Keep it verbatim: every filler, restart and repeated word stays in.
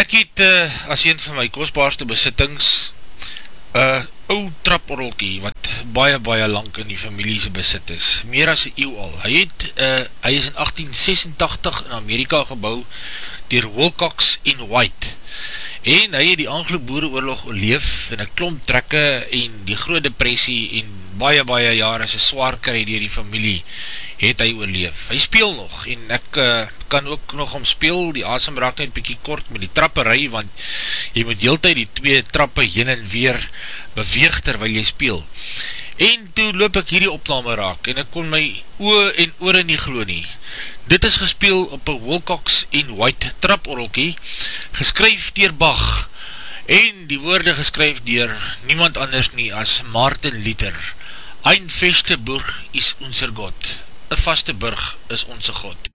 Ek het uh, as een van my kostbaarste besittings een uh, ou traporrelkie wat baie baie lang in die familiese besit is, meer as een eeuw al. Hy, het, uh, hy is in achttien sesentachtig in Amerika gebouw deur Wilcox en White, en hy het die Anglo-Boereoorlog oorleef en 'n klomp trekke en die groot depressie en baie baie jare se swaar kry deur die familie het hy oorleef. Hy speel nog en ek uh, kan ook nog om speel, die asem raak net bykie kort met die trapperij, want jy moet heeltyd die twee trappe heen en weer beweeg terwyl jy speel. En toe loop ek hierdie opname raak en ek kon my oë en ore nie glo nie. Dit is gespeel op een Wilcox en White traporrelkie, geskryf deur Bach, en die woorde geskryf deur niemand anders nie as Martin Luther. Ein feste Burg is unser Gott, een vaste burg is onze God.